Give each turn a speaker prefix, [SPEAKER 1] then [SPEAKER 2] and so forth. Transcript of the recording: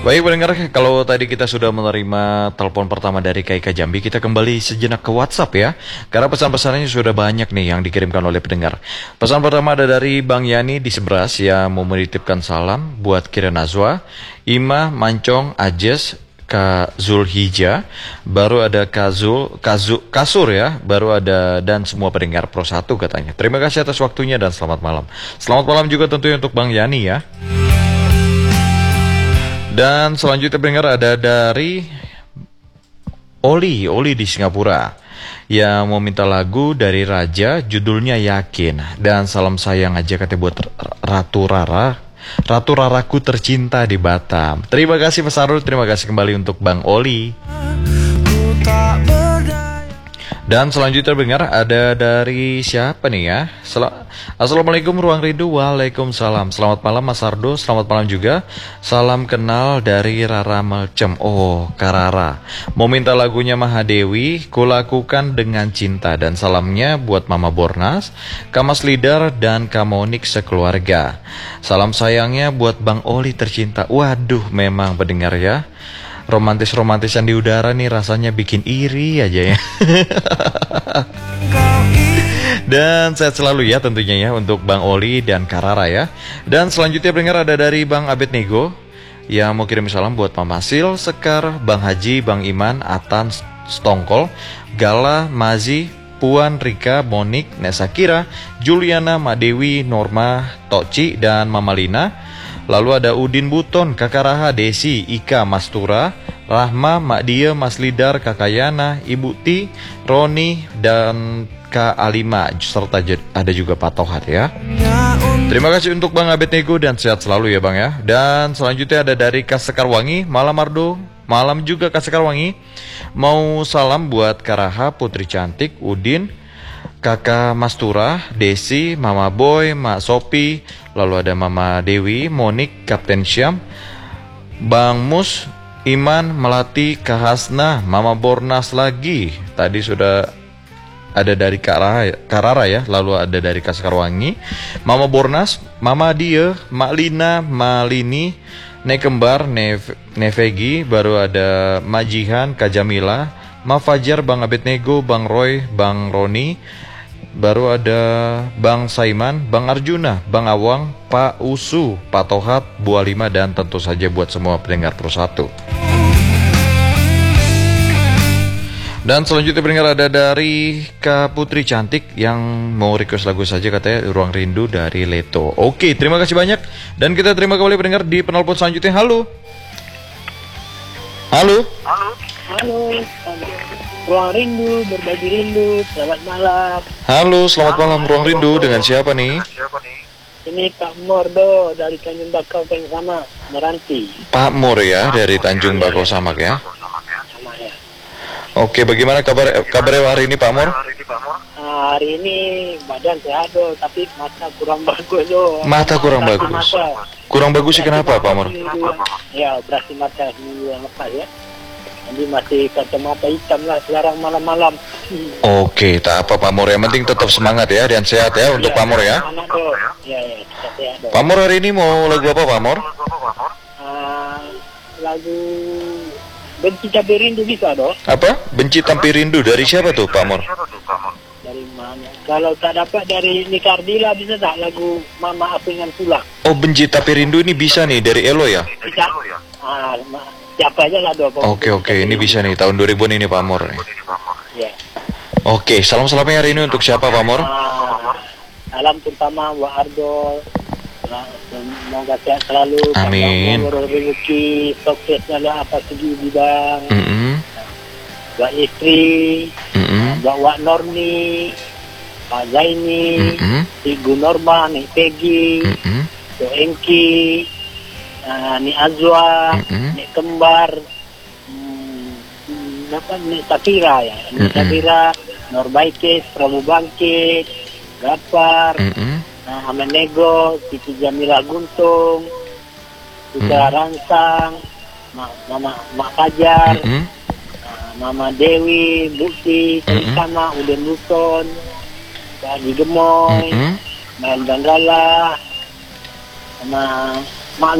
[SPEAKER 1] Baik pendengar, kalau tadi kita sudah menerima telepon pertama dari KIK Jambi, kita kembali sejenak ke WhatsApp ya. Karena pesan-pesannya sudah banyak nih yang dikirimkan oleh pendengar. Pesan pertama ada dari Bang Yani di Seberas yang mau menitipkan salam buat Kira Nazwa, Ima, Mancong, Ajes, Kak Zulhijjah, baru ada Kasur ya, baru ada dan semua pendengar Pro 1 katanya. Terima kasih atas waktunya dan selamat malam. Selamat malam juga tentunya untuk Bang Yani ya. Dan selanjutnya pendengar ada dari Oli di Singapura yang mau minta lagu dari Raja, judulnya Yakin. Dan salam sayang aja katanya buat Ratu Raraku tercinta di Batam. Terima kasih Mas Arul, terima kasih kembali untuk Bang Oli. Dan selanjutnya pendengar ada dari siapa nih ya? Assalamualaikum Ruang Rindu. Waalaikumsalam. Selamat malam Mas Ardo, selamat malam juga. Salam kenal dari Rara Melcem. Oh, Karara. Mau minta lagunya Mahadewi, Kulakukan dengan Cinta. Dan salamnya buat Mama Bornas, Kamas Lidar, dan Kamonik sekeluarga. Salam sayangnya buat Bang Oli tercinta. Waduh, memang pendengar ya, romantis-romantisan di udara nih rasanya bikin iri aja ya. Dan sehat selalu ya tentunya ya untuk Bang Oli dan Karara ya. Dan selanjutnya pendengar ada dari Bang Abednego yang mau kirim salam buat Mama Sil, Sekar, Bang Haji, Bang Iman, Atan, Stongkol, Gala, Mazi, Puan, Rika, Monik, Nesakira, Juliana, Madewi, Norma, Toci, dan Mama Lina. Lalu ada Udin Buton, Kakak Raha, Desi, Ika, Mastura, Rahma, Mak Dia, Mas Lidar, Kakak Yana, Ibu Ti, Roni, dan Kak Alima, serta ada juga Pak Tohat ya. Terima kasih untuk Bang Abednego dan sehat selalu ya Bang ya. Dan selanjutnya ada dari Kak Sekarwangi, malam Ardo, malam juga Kak Sekarwangi. Mau salam buat Kak Raha, Putri Cantik, Udin, Kakak Mastura, Desi, Mama Boy, Mak Sopi, lalu ada Mama Dewi, Monik, Kapten Syam, Bang Mus, Iman, Melati, Kak Hasna, Mama Bornas lagi. Tadi sudah ada dari Karara ya, lalu ada dari Kak Sekarwangi, Mama Bornas, Mama Dia, Mak Lina, Malini, Nek Kembar, Nevegi, baru ada Majihan, Kak Jamila, Ma Fajar, Bang Abednego, Bang Roy, Bang Roni, baru ada Bang Saiman, Bang Arjuna, Bang Awang, Pak Usu, Pak Tohat, Bu Alima, dan tentu saja buat semua pendengar Pro 1. Dan selanjutnya pendengar ada dari Kak Putri Cantik yang mau request lagu saja katanya Ruang Rindu dari Leto. Oke, terima kasih banyak. Dan kita terima kembali pendengar di penelpon selanjutnya. Halo. Halo.
[SPEAKER 2] Halo. Ruang Rindu, berbagi rindu, selamat malam.
[SPEAKER 1] Halo, selamat malam Ruang Rindu, dengan siapa nih?
[SPEAKER 2] Ini Pak Mordo dari Tanjung Bakau Sama, Meranti.
[SPEAKER 1] Pak Mor ya, dari Tanjung Bakau Samak ya. Oke, bagaimana kabarnya hari ini Pak Mor?
[SPEAKER 2] Hari ini badan sehat do, tapi mata kurang bagus do.
[SPEAKER 1] Mata kurang bagus. Kurang bagus sih kenapa Pak Mor?
[SPEAKER 2] Ya, operasi mata minggu yang lepas ya. Jadi masih kacamata hitam lah sekarang malam-malam.
[SPEAKER 1] Oke, tak apa Pak Mor, yang penting tetap semangat ya dan sehat ya untuk Pak Mor ya.
[SPEAKER 2] Ya, sehat do.
[SPEAKER 1] Pak Mor hari ini mau lagu apa Pak Mor?
[SPEAKER 2] Lagu Benci Tapi Rindu bisa do.
[SPEAKER 1] Apa? Benci Tapi Rindu dari siapa tuh Pak Mor?
[SPEAKER 2] Dari mana? Kalau tak dapat dari Nikardila bisa tak lagu Mama Apingan Pulang?
[SPEAKER 1] Oh, Benci Tapi Rindu ini bisa nih dari Elo ya?
[SPEAKER 2] Bisa. Siapa aja lah do.
[SPEAKER 1] Oke, ini bisa nih tahun 2000 ini Pak Mor nih.
[SPEAKER 2] Ya.
[SPEAKER 1] Oke, salam-salamnya hari ini untuk siapa Pak Mor?
[SPEAKER 2] Salam terutama Wa Ardo. Semoga sehat selalu.
[SPEAKER 1] Amin.
[SPEAKER 2] Rezeki, suksesnya lah apa segi bidang. Buat istri, buat Wak Norni, Pak Zaini, Ibu Norma, Nik Peggy, Tok Engki, Nik Azwa, Nik Kembar, Nik Safira ya, Nik Safira, Norbaikis, Prabu Bangkit, Gapar, Amenego, Siti Jamila Guntung, Putra Rangsang, Mak Fajar, Mama Dewi, Bukti, sama Udin Luton, Pak Haji Gemoy, Main Banggala, sama